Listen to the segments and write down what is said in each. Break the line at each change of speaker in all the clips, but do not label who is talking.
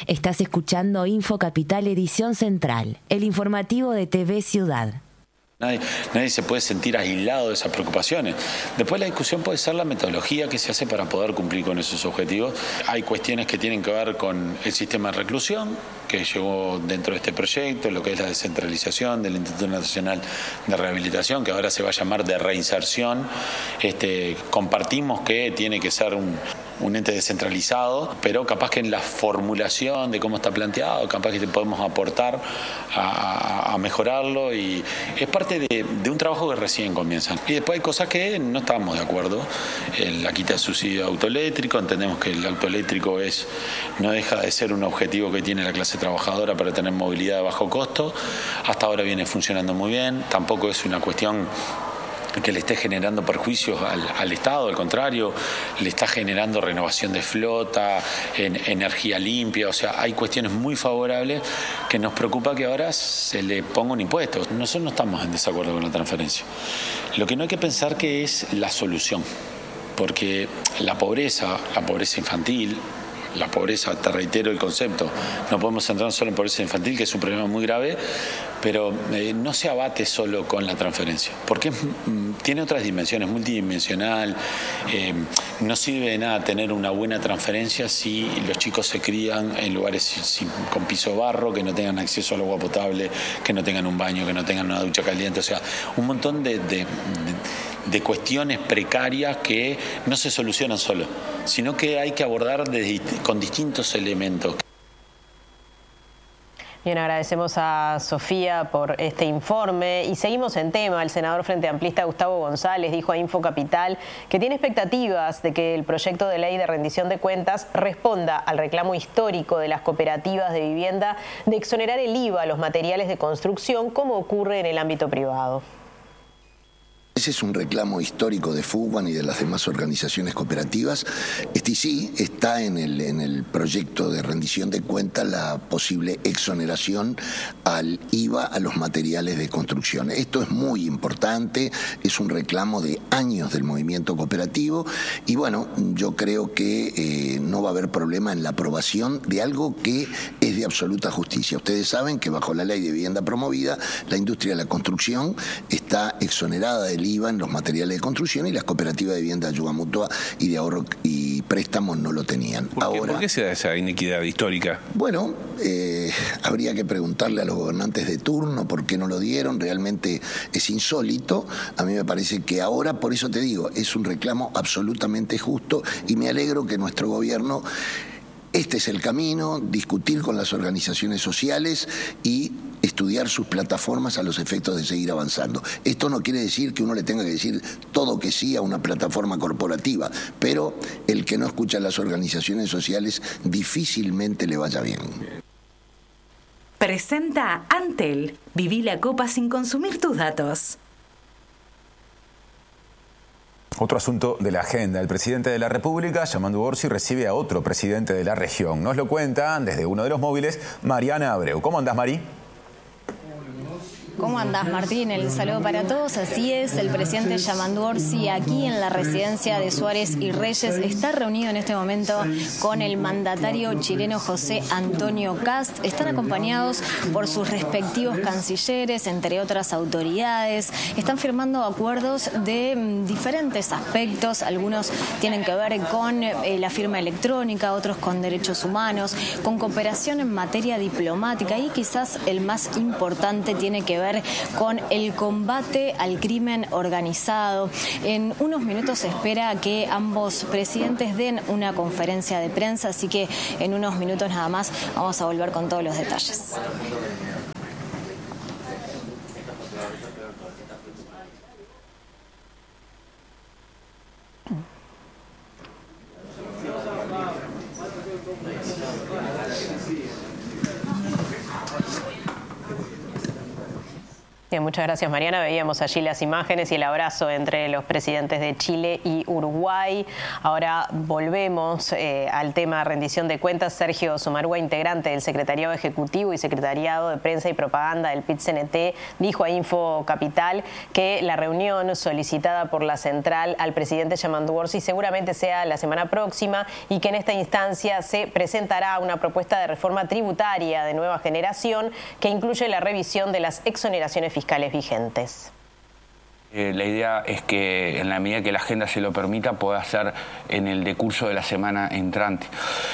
Estás escuchando Info Capital Edición Central, el informativo de TV Ciudad.
Nadie se puede sentir aislado de esas preocupaciones. Después la discusión puede ser la metodología que se hace para poder cumplir con esos objetivos. Hay cuestiones que tienen que ver con el sistema de reclusión, que llegó dentro de este proyecto, lo que es la descentralización del Instituto Nacional de Rehabilitación, que ahora se va a llamar de reinserción. Compartimos que tiene que ser un ente descentralizado, pero capaz que en la formulación de cómo está planteado, capaz que podemos aportar a mejorarlo, y es parte de un trabajo que recién comienza. Y después hay cosas que no estamos de acuerdo. La quita de subsidio autoeléctrico, entendemos que el autoeléctrico no deja de ser un objetivo que tiene la clase trabajadora para tener movilidad de bajo costo. Hasta ahora viene funcionando muy bien, tampoco es una cuestión que le esté generando perjuicios al Estado, al contrario, le está generando renovación de flota, energía limpia, o sea, hay cuestiones muy favorables que nos preocupa que ahora se le ponga un impuesto. Nosotros no estamos en desacuerdo con la transferencia. Lo que no hay que pensar que es la solución, porque la pobreza infantil, la pobreza, te reitero el concepto, no podemos centrar solo en pobreza infantil, que es un problema muy grave, pero no se abate solo con la transferencia, porque tiene otras dimensiones, multidimensional. No sirve de nada tener una buena transferencia si los chicos se crían en lugares con piso barro, que no tengan acceso al agua potable, que no tengan un baño, que no tengan una ducha caliente, o sea, un montón de cuestiones precarias que no se solucionan solo, sino que hay que abordar con distintos elementos.
Bien, agradecemos a Sofía por este informe y seguimos en tema. El senador Frente Amplista Gustavo González dijo a Info Capital que tiene expectativas de que el proyecto de ley de rendición de cuentas responda al reclamo histórico de las cooperativas de vivienda de exonerar el IVA a los materiales de construcción, como ocurre en el ámbito privado.
Ese es un reclamo histórico de FUBAN y de las demás organizaciones cooperativas. Sí, está en el proyecto de rendición de cuentas la posible exoneración al IVA a los materiales de construcción. Esto es muy importante, es un reclamo de años del movimiento cooperativo y bueno, yo creo que no va a haber problema en la aprobación de algo que es de absoluta justicia. Ustedes saben que bajo la ley de vivienda promovida, la industria de la construcción está exonerada del IVA en los materiales de construcción y las cooperativas de vivienda de ayuda mutua y de ahorro y préstamos no lo tenían.
¿Por qué se da esa inequidad histórica?
Bueno, habría que preguntarle a los gobernantes de turno por qué no lo dieron. Realmente es insólito. A mí me parece que ahora, por eso te digo, es un reclamo absolutamente justo y me alegro que nuestro gobierno, este es el camino, discutir con las organizaciones sociales y estudiar sus plataformas a los efectos de seguir avanzando. Esto no quiere decir que uno le tenga que decir todo que sí a una plataforma corporativa, pero el que no escucha a las organizaciones sociales difícilmente le vaya bien.
Presenta Antel. Viví la copa sin consumir tus datos.
Otro asunto de la agenda. El presidente de la República, Yamandu Orsi, recibe a otro presidente de la región. Nos lo cuentan desde uno de los móviles, Mariana Abreu. ¿Cómo andás, Mari?
¿Cómo andás, Martín? El saludo para todos. Así es, el presidente Yamandu Orsi aquí en la residencia de Suárez y Reyes está reunido en este momento con el mandatario chileno José Antonio Kast. Están acompañados por sus respectivos cancilleres, entre otras autoridades. Están firmando acuerdos de diferentes aspectos. Algunos tienen que ver con la firma electrónica, otros con derechos humanos, con cooperación en materia diplomática y quizás el más importante tiene que ver con el combate al crimen organizado. En unos minutos se espera que ambos presidentes den una conferencia de prensa, así que en unos minutos nada más vamos a volver con todos los detalles.
Bien, muchas gracias, Mariana. Veíamos allí las imágenes y el abrazo entre los presidentes de Chile y Uruguay. Ahora volvemos al tema de rendición de cuentas. Sergio Sumarúa, integrante del Secretariado Ejecutivo y Secretariado de Prensa y Propaganda del PIT-CNT, dijo a Info Capital que la reunión solicitada por la central al presidente Yamandu Orsi seguramente sea la semana próxima y que en esta instancia se presentará una propuesta de reforma tributaria de nueva generación que incluye la revisión de las exoneraciones fiscales vigentes.
La idea es que en la medida que la agenda se lo permita pueda ser en el decurso de la semana entrante.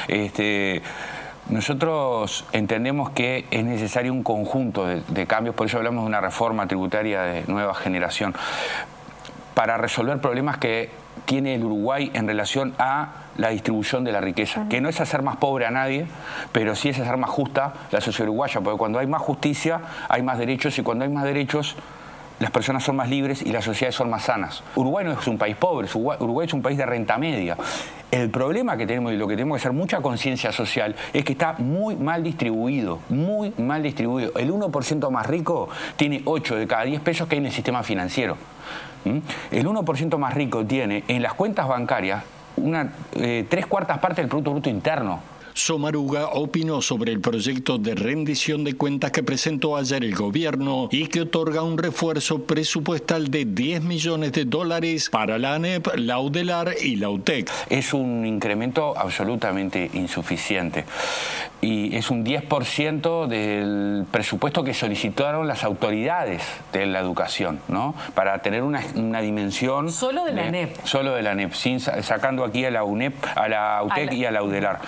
Nosotros entendemos que es necesario un conjunto de cambios, por eso hablamos de una reforma tributaria de nueva generación, para resolver problemas que tiene el Uruguay en relación a la distribución de la riqueza, que no es hacer más pobre a nadie, pero sí es hacer más justa la sociedad uruguaya, porque cuando hay más justicia hay más derechos, y cuando hay más derechos las personas son más libres y las sociedades son más sanas. Uruguay no es un país pobre, Uruguay es un país de renta media. El problema que tenemos y lo que tenemos que hacer mucha conciencia social es que está muy mal distribuido, muy mal distribuido. El 1% más rico tiene 8 de cada 10 pesos que hay en el sistema financiero. El 1% más rico tiene en las cuentas bancarias una 3/4 parte del Producto Bruto Interno.
Sumarúa opinó sobre el proyecto de rendición de cuentas que presentó ayer el gobierno y que otorga un refuerzo presupuestal de $10 millones para la ANEP, la UDELAR y la UTEC.
Es un incremento absolutamente insuficiente y es un 10% del presupuesto que solicitaron las autoridades de la educación, ¿no? Para tener una dimensión...
Solo de la ANEP.
Solo de la ANEP, sacando aquí a la UNEP, a la UTEC y a la UDELAR.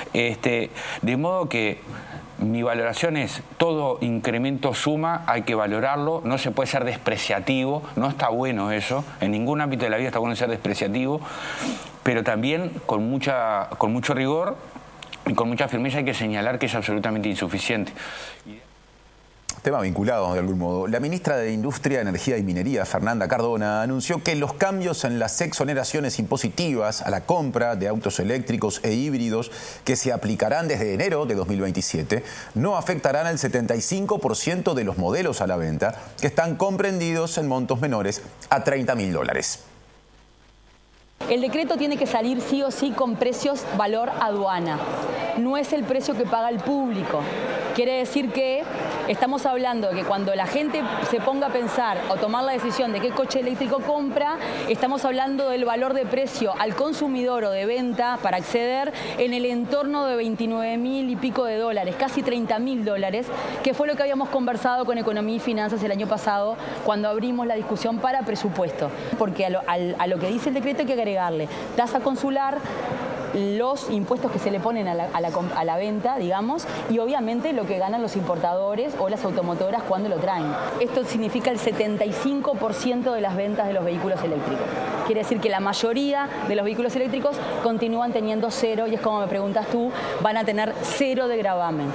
De modo que mi valoración es, todo incremento suma, hay que valorarlo, no se puede ser despreciativo, no está bueno eso, en ningún ámbito de la vida está bueno ser despreciativo, pero también con mucho rigor y con mucha firmeza hay que señalar que es absolutamente insuficiente.
Tema vinculado de algún modo. La ministra de Industria, Energía y Minería, Fernanda Cardona, anunció que los cambios en las exoneraciones impositivas a la compra de autos eléctricos e híbridos que se aplicarán desde enero de 2027 no afectarán al 75% de los modelos a la venta que están comprendidos en montos menores a $30.000.
El decreto tiene que salir sí o sí con precios valor aduana. No es el precio que paga el público. Quiere decir que estamos hablando de que cuando la gente se ponga a pensar o tomar la decisión de qué coche eléctrico compra, estamos hablando del valor de precio al consumidor o de venta para acceder en el entorno de $29.000 y pico, casi $30.000, que fue lo que habíamos conversado con Economía y Finanzas el año pasado cuando abrimos la discusión para presupuesto. Porque a lo que dice el decreto hay que agregarle tasa consular, los impuestos que se le ponen a la venta, digamos, y obviamente lo que ganan los importadores o las automotoras cuando lo traen. Esto significa el 75% de las ventas de los vehículos eléctricos. Quiere decir que la mayoría de los vehículos eléctricos continúan teniendo cero, y es como me preguntas tú, van a tener cero de gravamen.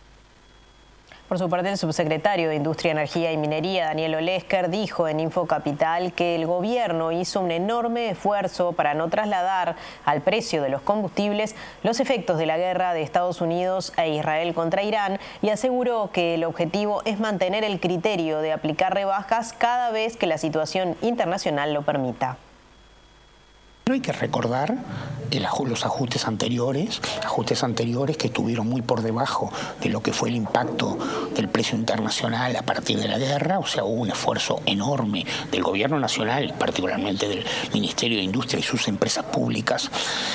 Por su parte, el subsecretario de Industria, Energía y Minería, Daniel Olesker, dijo en Info Capital que el gobierno hizo un enorme esfuerzo para no trasladar al precio de los combustibles los efectos de la guerra de Estados Unidos e Israel contra Irán, y aseguró que el objetivo es mantener el criterio de aplicar rebajas cada vez que la situación internacional lo permita.
Pero hay que recordar los ajustes anteriores que estuvieron muy por debajo de lo que fue el impacto del precio internacional a partir de la guerra. O sea, hubo un esfuerzo enorme del gobierno nacional, particularmente del Ministerio de Industria y sus empresas públicas,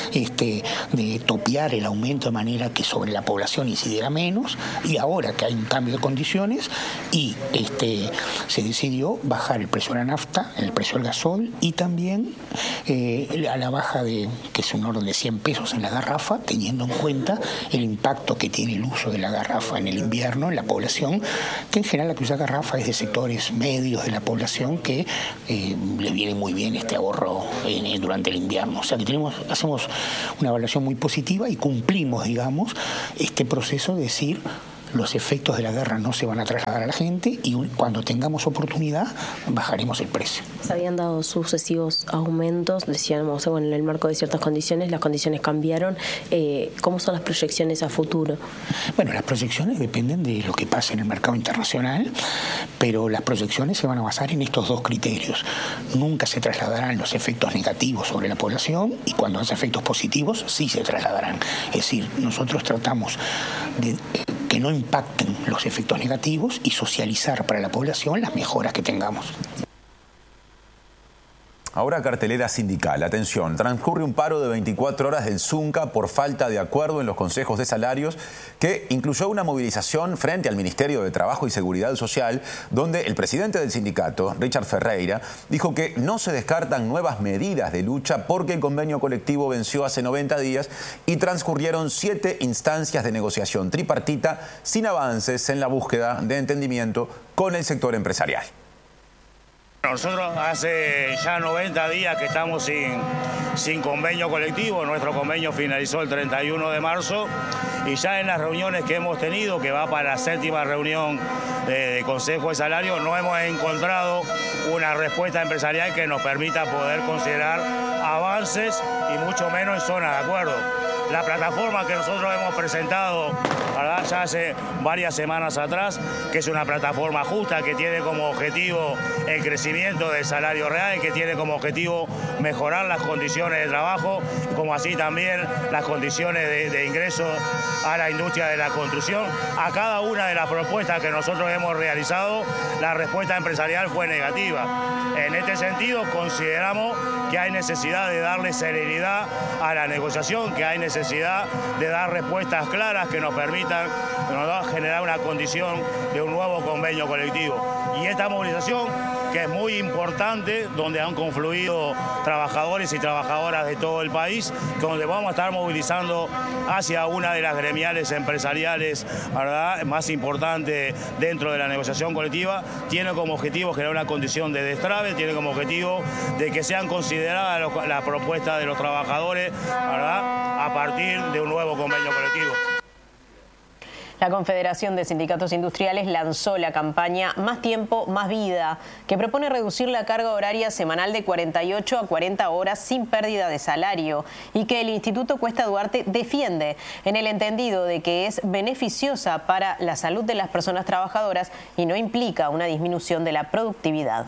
de topear el aumento de manera que sobre la población incidiera menos, y ahora que hay un cambio de condiciones y se decidió bajar el precio de la nafta, el precio del gasol y también a la baja que es un orden de 100 pesos en la garrafa, teniendo en cuenta el impacto que tiene el uso de la garrafa en el invierno en la población, que en general la que usa garrafa es de sectores medios de la población que le viene muy bien este ahorro durante el invierno. O sea que hacemos una evaluación muy positiva y cumplimos, digamos, este proceso de decir los efectos de la guerra no se van a trasladar a la gente y cuando tengamos oportunidad bajaremos el precio.
Se habían dado sucesivos aumentos, decíamos, bueno, en el marco de ciertas condiciones, las condiciones cambiaron. ¿Cómo son las proyecciones a futuro?
Bueno, las proyecciones dependen de lo que pase en el mercado internacional, pero las proyecciones se van a basar en estos dos criterios. Nunca se trasladarán los efectos negativos sobre la población y cuando haya efectos positivos sí se trasladarán. Es decir, nosotros tratamos de que no impacten los efectos negativos y socializar para la población las mejoras que tengamos.
Ahora cartelera sindical. Atención, transcurre un paro de 24 horas del Zunca por falta de acuerdo en los consejos de salarios que incluyó una movilización frente al Ministerio de Trabajo y Seguridad Social, donde el presidente del sindicato, Richard Ferreira, dijo que no se descartan nuevas medidas de lucha porque el convenio colectivo venció hace 90 días y transcurrieron 7 instancias de negociación tripartita sin avances en la búsqueda de entendimiento con el sector empresarial.
Nosotros hace ya 90 días que estamos sin convenio colectivo. Nuestro convenio finalizó el 31 de marzo y ya en las reuniones que hemos tenido, que va para la 7ª reunión de Consejo de Salario, no hemos encontrado una respuesta empresarial que nos permita poder considerar avances y mucho menos en zona de acuerdo. La plataforma que nosotros hemos presentado, ¿verdad?, ya hace varias semanas atrás, que es una plataforma justa, que tiene como objetivo el crecimiento del salario real, que tiene como objetivo mejorar las condiciones de trabajo, como así también las condiciones de ingreso a la industria de la construcción. A cada una de las propuestas que nosotros hemos realizado, la respuesta empresarial fue negativa. En este sentido, consideramos que hay necesidad de darle serenidad a la negociación, que hay necesidad de dar respuestas claras que nos permitan generar una condición de un nuevo convenio colectivo. Y esta movilización, que es muy importante, donde han confluido trabajadores y trabajadoras de todo el país, donde vamos a estar movilizando hacia una de las gremiales empresariales, ¿verdad?, más importante dentro de la negociación colectiva, tiene como objetivo generar una condición de destrabe, tiene como objetivo de que sean consideradas las propuestas de los trabajadores, ¿verdad?, a partir de un nuevo convenio colectivo.
La Confederación de Sindicatos Industriales lanzó la campaña Más Tiempo, Más Vida, que propone reducir la carga horaria semanal de 48 a 40 horas sin pérdida de salario y que el Instituto Cuesta Duarte defiende en el entendido de que es beneficiosa para la salud de las personas trabajadoras y no implica una disminución de la productividad.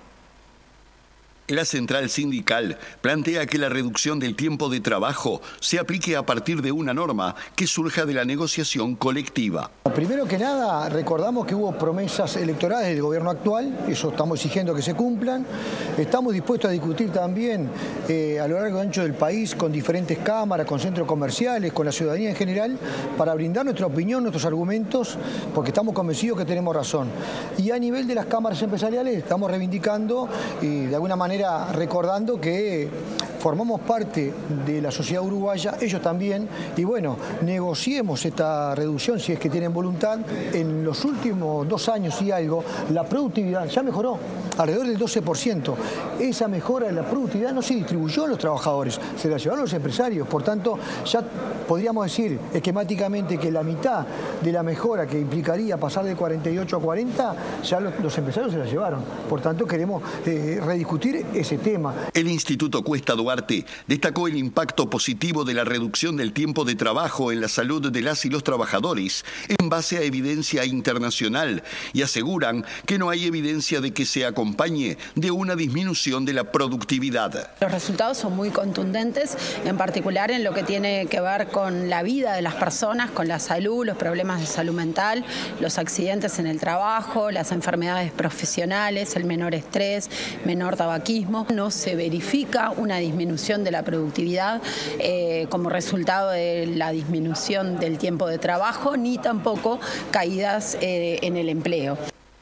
La central sindical plantea que la reducción del tiempo de trabajo se aplique a partir de una norma que surja de la negociación colectiva.
Primero que nada, recordamos que hubo promesas electorales del gobierno actual, eso estamos exigiendo que se cumplan. Estamos dispuestos a discutir también a lo largo y ancho del país con diferentes cámaras, con centros comerciales, con la ciudadanía en general, para brindar nuestra opinión, nuestros argumentos, porque estamos convencidos que tenemos razón. Y a nivel de las cámaras empresariales estamos reivindicando y de alguna manera recordando que formamos parte de la sociedad uruguaya, ellos también, y bueno, negociemos esta reducción si es que tienen voluntad. En los últimos 2 años y algo, la productividad ya mejoró alrededor del 12%. Esa mejora de la productividad no se distribuyó a los trabajadores, se la llevaron los empresarios. Por tanto, ya podríamos decir esquemáticamente que la mitad de la mejora que implicaría pasar de 48 a 40, ya los empresarios se la llevaron. Por tanto, queremos rediscutir ese tema.
El Instituto Cuesta Duarte destacó el impacto positivo de la reducción del tiempo de trabajo en la salud de las y los trabajadores en base a evidencia internacional y aseguran que no hay evidencia de que se acompañe de una disminución de la productividad.
Los resultados son muy contundentes, en particular en lo que tiene que ver con la vida de las personas, con la salud, los problemas de salud mental, los accidentes en el trabajo, las enfermedades profesionales, el menor estrés, menor tabaquismo. No se verifica una disminución de la productividad como resultado de la disminución del tiempo de trabajo, ni tampoco caídas en el empleo.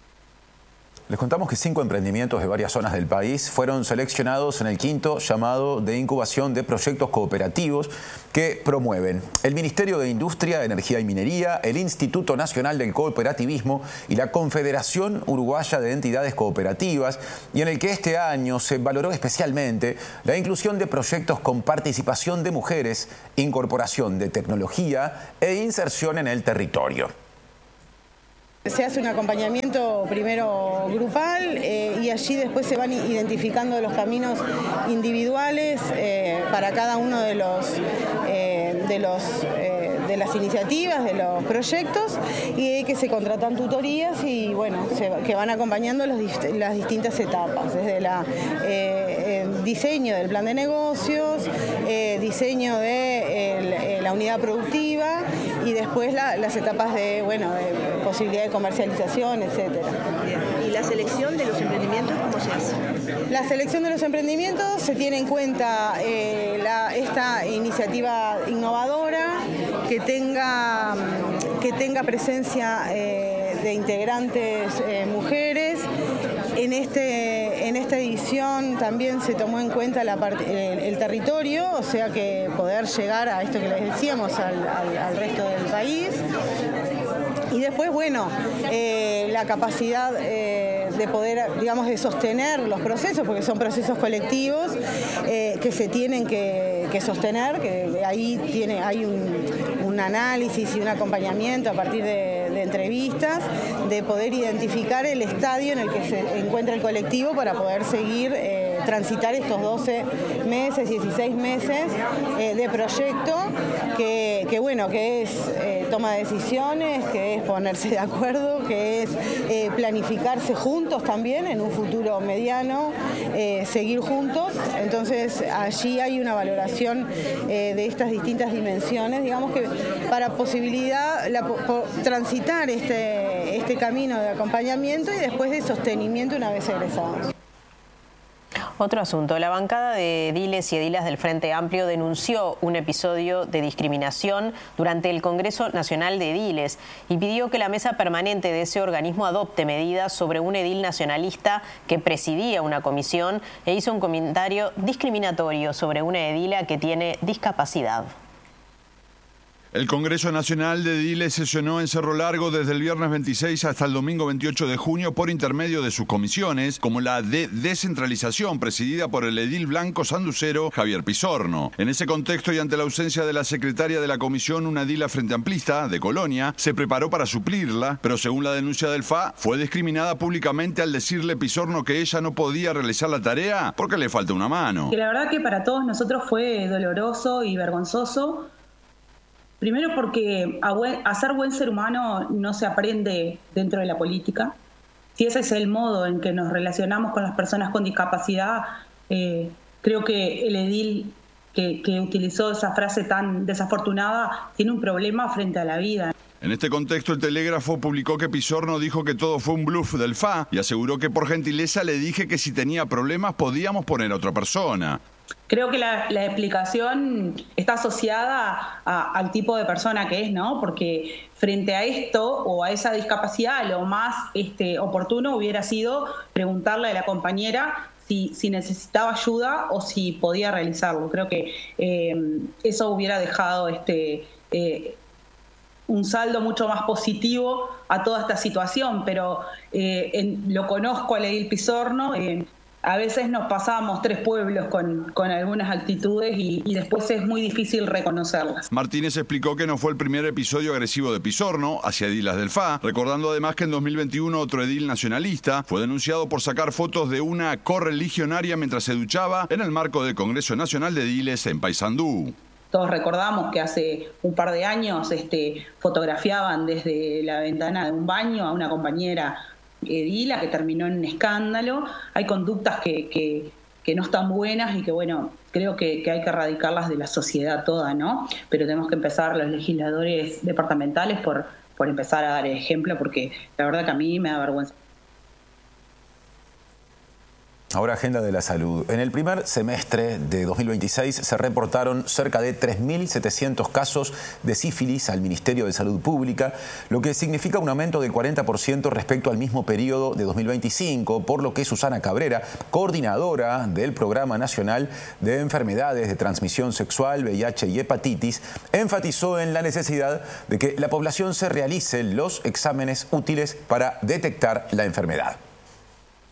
Les contamos que 5 emprendimientos de varias zonas del país fueron seleccionados en el 5º llamado de incubación de proyectos cooperativos que promueven el Ministerio de Industria, Energía y Minería, el Instituto Nacional del Cooperativismo y la Confederación Uruguaya de Entidades Cooperativas, y en el que este año se valoró especialmente la inclusión de proyectos con participación de mujeres, incorporación de tecnología e inserción en el territorio.
Se hace un acompañamiento primero grupal y allí después se van identificando los caminos individuales para cada uno de las iniciativas, de los proyectos, y que se contratan tutorías y bueno, que van acompañando las distintas etapas, desde el diseño del plan de negocios, diseño de la unidad productiva y después las etapas de posibilidad de comercialización, etcétera.
¿Y la selección de los emprendimientos cómo se hace?
La selección de los emprendimientos se tiene en cuenta esta iniciativa innovadora que tenga presencia de integrantes mujeres. En esta edición también se tomó en cuenta el territorio, o sea que poder llegar a esto que les decíamos al resto del país. Y después, la capacidad de poder, de sostener los procesos, porque son procesos colectivos que se tienen que sostener, que ahí hay un análisis y un acompañamiento a partir de entrevistas, de poder identificar el estadio en el que se encuentra el colectivo para poder seguir transitar estos 12 meses, 16 meses de proyecto que es toma de decisiones, que es ponerse de acuerdo, que es planificarse juntos también en un futuro mediano, seguir juntos. Entonces allí hay una valoración de estas distintas dimensiones, digamos que para transitar este camino de acompañamiento y después de sostenimiento una vez egresados.
Otro asunto. La bancada de ediles y edilas del Frente Amplio denunció un episodio de discriminación durante el Congreso Nacional de Ediles y pidió que la mesa permanente de ese organismo adopte medidas sobre un edil nacionalista que presidía una comisión e hizo un comentario discriminatorio sobre una edila que tiene discapacidad.
El Congreso Nacional de Ediles sesionó en Cerro Largo desde el viernes 26 hasta el domingo 28 de junio por intermedio de sus comisiones, como la de descentralización presidida por el edil blanco sanducero Javier Pizorno. En ese contexto y ante la ausencia de la secretaria de la comisión, una edila frente amplista de Colonia se preparó para suplirla, pero según la denuncia del FA, fue discriminada públicamente al decirle Pizorno que ella no podía realizar la tarea porque le falta una mano.
Que la verdad que para todos nosotros fue doloroso y vergonzoso. Primero porque a ser buen ser humano no se aprende dentro de la política. Si ese es el modo en que nos relacionamos con las personas con discapacidad, creo que el edil que utilizó esa frase tan desafortunada tiene un problema frente a la vida.
En este contexto, el Telégrafo publicó que Pizorno dijo que todo fue un bluff del FA y aseguró que por gentileza le dije que si tenía problemas podíamos poner a otra persona.
Creo que la explicación está asociada al tipo de persona que es, ¿no? Porque frente a esto o a esa discapacidad, lo más oportuno hubiera sido preguntarle a la compañera si necesitaba ayuda o si podía realizarlo. Creo que eso hubiera dejado un saldo mucho más positivo a toda esta situación, pero lo conozco al edil Pizorno. A veces nos pasábamos 3 pueblos con algunas actitudes y después es muy difícil reconocerlas.
Martínez explicó que no fue el primer episodio agresivo de Pizorno hacia edilas del FA, recordando además que en 2021 otro edil nacionalista fue denunciado por sacar fotos de una correligionaria mientras se duchaba en el marco del Congreso Nacional de Ediles en Paysandú.
Todos recordamos que hace un par de años fotografiaban desde la ventana de un baño a una compañera edila que terminó en un escándalo. Hay conductas que no están buenas y que, creo que hay que erradicarlas de la sociedad toda, ¿no? Pero tenemos que empezar los legisladores departamentales por empezar a dar ejemplo, porque la verdad que a mí me da vergüenza.
Ahora, agenda de la salud. En el primer semestre de 2026 se reportaron cerca de 3.700 casos de sífilis al Ministerio de Salud Pública, lo que significa un aumento del 40% respecto al mismo periodo de 2025, por lo que Susana Cabrera, coordinadora del Programa Nacional de Enfermedades de Transmisión Sexual, VIH y Hepatitis, enfatizó en la necesidad de que la población se realice los exámenes útiles para detectar la enfermedad.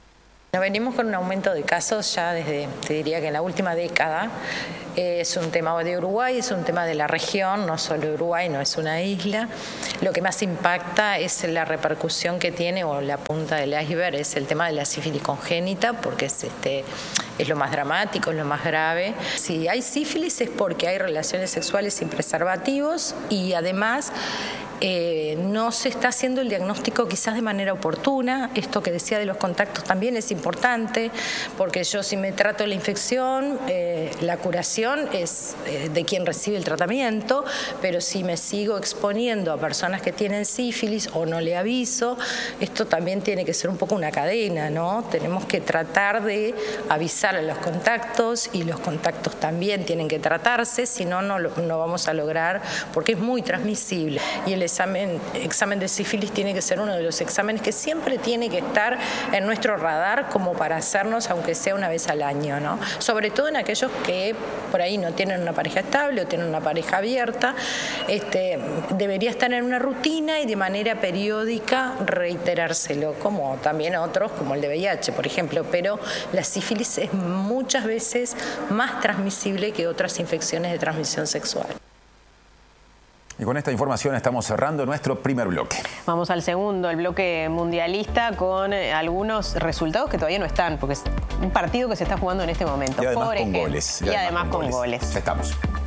Venimos con un aumento de casos ya desde, te diría que en la última década. Es un tema de Uruguay, es un tema de la región, no solo Uruguay, no es una isla. Lo que más impacta es la repercusión que tiene, o la punta del iceberg, es el tema de la sífilis congénita, porque es lo más dramático, es lo más grave. Si hay sífilis es porque hay relaciones sexuales sin preservativos y además no se está haciendo el diagnóstico quizás de manera oportuna. Esto que decía de los contactos también es importante, porque yo si me trato la infección, la curación es de quien recibe el tratamiento, pero si me sigo exponiendo a personas que tienen sífilis o no le aviso, esto también tiene que ser un poco una cadena, ¿no? Tenemos que tratar de avisar a los contactos y los contactos también tienen que tratarse, si no, no vamos a lograr, porque es muy transmisible. Y el examen de sífilis tiene que ser uno de los exámenes que siempre tiene que estar en nuestro radar como para hacernos, aunque sea una vez al año, ¿no? Sobre todo en aquellos que por ahí no tienen una pareja estable o tienen una pareja abierta, debería estar en una rutina y de manera periódica reiterárselo, como también otros, como el de VIH, por ejemplo, pero la sífilis es muchas veces más transmisible que otras infecciones de transmisión sexual.
Y con esta información estamos cerrando nuestro primer bloque.
Vamos al segundo, el bloque mundialista, con algunos resultados que todavía no están, porque es un partido que se está jugando en este momento.
Y además
por ejemplo.
Goles.
Y además con goles.
Estamos.